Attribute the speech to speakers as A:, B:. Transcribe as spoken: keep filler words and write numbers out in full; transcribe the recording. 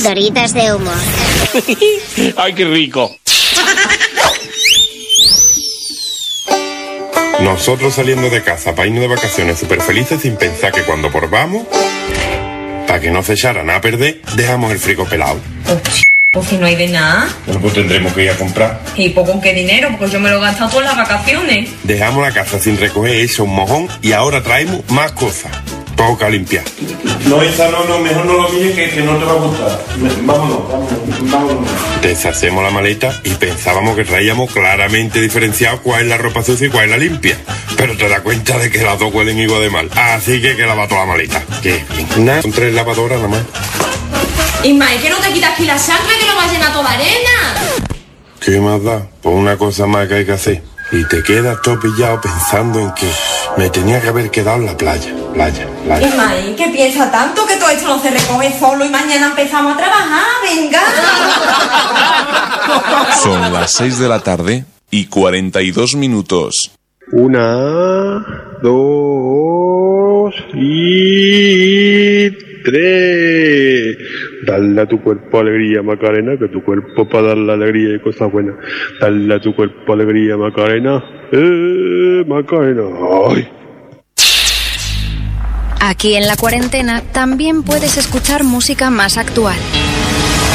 A: Doritas de humo.
B: ¡Ay, qué rico!
C: Nosotros saliendo de casa para irnos de vacaciones súper felices sin pensar que cuando volvamos, para que no se echaran a perder, dejamos el frigo pelado.
D: Pues si no hay de nada.
C: Bueno, pues tendremos que ir a comprar.
D: ¿Y pues con qué dinero? Porque yo me lo he gastado todas las vacaciones.
C: Dejamos la casa sin recoger eso, un mojón, y ahora traemos más cosas. Toca limpiar.
E: No, esa no, no, mejor no lo mires que, que no te va a gustar. Vámonos, vámonos, vámonos.
C: Deshacemos la maleta y pensábamos que traíamos claramente diferenciado cuál es la ropa sucia y cuál es la limpia. Pero te das cuenta de que las dos huelen igual de mal. Así que hay que lavar toda la maleta. ¿Qué? Nada, son tres lavadoras nada más.
D: Ismael, que no te quitas aquí la sangre, que no va a llenar toda arena.
C: ¿Qué más da? Pues una cosa más que hay que hacer. Y te quedas todo pillado pensando en que me tenía que haber quedado en la playa, playa, playa.
D: Ismael, ¿qué piensa tanto que todo esto no se recoge solo y mañana empezamos a trabajar? ¡Venga!
F: Son las seis de la tarde y cuarenta y dos minutos.
G: Una, dos y tres. Dale a tu cuerpo alegría, Macarena, que tu cuerpo para darle alegría y cosas buenas. Dale a tu cuerpo alegría, Macarena. Eh, Macarena. Ay.
H: Aquí en la cuarentena también puedes escuchar música más actual.